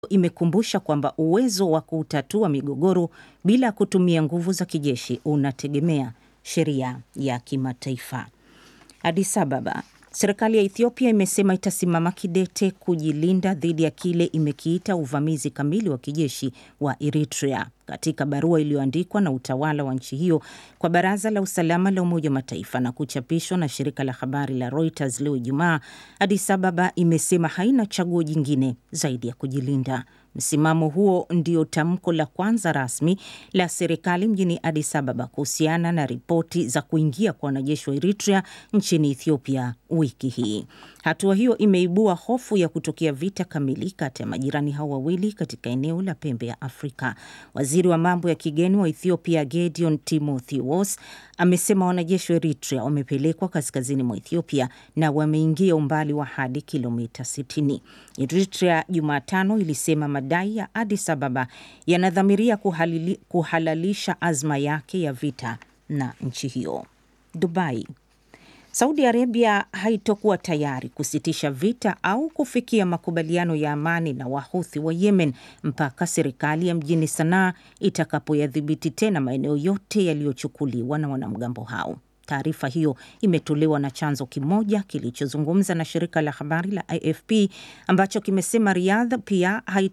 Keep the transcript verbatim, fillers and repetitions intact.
imekumbusha kwamba uwezo wa kutatua migogoro bila kutumia nguvu za kijeshi unategemea sheria ya kimataifa. Addis Ababa. Serikali ya Ethiopia imesema itasimama kidete kujilinda dhidi ya kile imekiita uvamizi kamili wa kijeshi wa Eritrea. Katika barua iliyoandikwa na utawala wa nchi hiyo kwa Baraza la Usalama la Umoja wa Mataifa na kuchapishwa na shirika la habari la Reuters leo Ijumaa, Addis Ababa imesema haina chaguo jingine zaidi ya kujilinda. Msimamo huo ndio tamko la kwanza rasmi la serikali mjini Addis Ababa kuhusiana na ripoti za kuingia kwa wanajeshi wa Eritrea nchini Ethiopia wiki hii. Hatua hiyo imeibua hofu ya kutokea vita kamili kati ya majirani hao wawili katika eneo la pembe ya Afrika. Waziri wa mambo ya kigeni wa Ethiopia Gideon Timotheus amesema wanajeshi wa Eritrea wamepelekwa kaskazini mwa Ethiopia na wameingia umbali wa hadi kilomita sitini. Eritrea Jumatano ilisema madai ya Addis Ababa yanadhamiria kuhalili, kuhalalisha azma yake ya vita na nchi hiyo. Dubai. Saudi Arabia haitokuwa tayari kusitisha vita au kufikia makubaliano ya amani na Wahuthi wa Yemen mpaka serikali ya mjini Sanaa itakapoyadhibiti tena maeneo yote yaliyochukuliwa na wanamgambo hao. Taarifa hiyo imetolewa na chanzo kimoja kilichozungumza na shirika la habari la A F P ambacho kimesema Riyadh pia